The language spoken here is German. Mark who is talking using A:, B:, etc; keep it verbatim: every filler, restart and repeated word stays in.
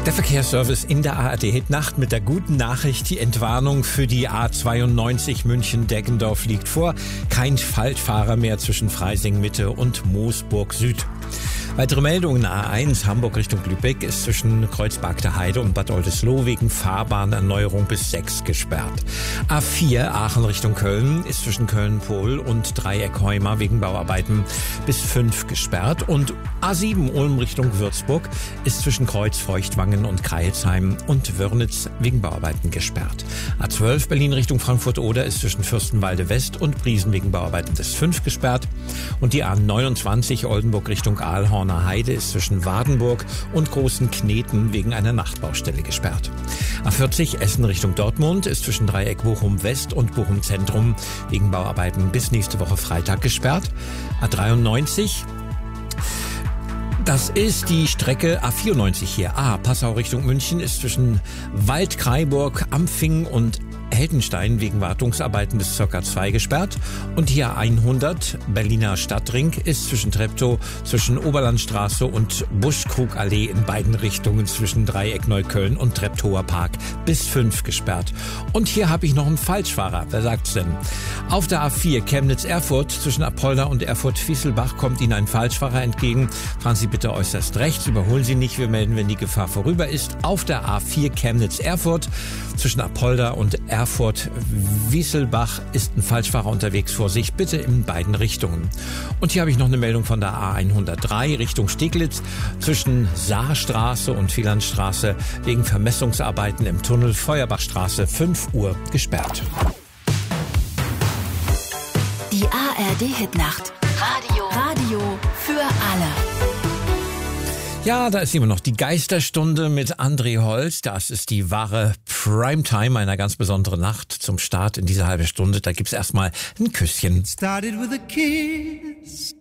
A: Der Verkehrsservice in der A R D-Hitnacht mit der guten Nachricht, die Entwarnung für die A zweiundneunzig München-Deggendorf liegt vor. Kein Faltfahrer mehr zwischen Freising-Mitte und Moosburg-Süd. Weitere Meldungen: A eins Hamburg Richtung Lübeck ist zwischen Kreuzberg der Heide und Bad Oldesloe wegen Fahrbahnerneuerung bis sechs gesperrt. A vier Aachen Richtung Köln ist zwischen Köln-Pohl und Dreieck Heuma wegen Bauarbeiten bis fünf gesperrt. Und A sieben Ulm Richtung Würzburg ist zwischen Kreuz-Feuchtwangen und Kreilsheim und Wörnitz wegen Bauarbeiten gesperrt. A zwölf Berlin Richtung Frankfurt-Oder ist zwischen Fürstenwalde West und Briesen wegen Bauarbeiten bis fünf gesperrt. Und die A neunundzwanzig Oldenburg Richtung Aalhorner Heide ist zwischen Wardenburg und Großen Kneten wegen einer Nachtbaustelle gesperrt. A vierzig Essen Richtung Dortmund ist zwischen Dreieck Bochum West und Bochum Zentrum wegen Bauarbeiten bis nächste Woche Freitag gesperrt. A dreiundneunzig Das ist die Strecke A vierundneunzig hier. A, Passau Richtung München ist zwischen Waldkraiburg, Ampfing und Heldenstein wegen Wartungsarbeiten bis circa zwei gesperrt. Und hier hundert Berliner Stadtring ist zwischen Treptow, zwischen Oberlandstraße und Buschkrugallee in beiden Richtungen zwischen Dreieck Neukölln und Treptower Park bis fünf gesperrt. Und hier habe ich noch einen Falschfahrer. Wer sagt's denn? Auf der A vier Chemnitz-Erfurt zwischen Apolda und Erfurt-Fieselbach kommt Ihnen ein Falschfahrer entgegen. Fahren Sie bitte äußerst rechts, überholen Sie nicht. Wir melden, wenn die Gefahr vorüber ist. Auf der A vier Chemnitz-Erfurt zwischen Apolda und Erfurt-Wieselbach ist ein Falschfahrer unterwegs. Vorsicht bitte in beiden Richtungen. Und hier habe ich noch eine Meldung von der A hundertdrei Richtung Steglitz zwischen Saarstraße und Wielandstraße wegen Vermessungsarbeiten im Tunnel Feuerbachstraße fünf Uhr gesperrt.
B: Die A R D-Hitnacht. Radio. Radio für alle.
A: Ja, da ist immer noch die Geisterstunde mit André Holz. Das ist die wahre Primetime einer ganz besonderen Nacht zum Start in dieser halben Stunde. Da gibt's erstmal ein Küsschen.
C: Started with a kiss.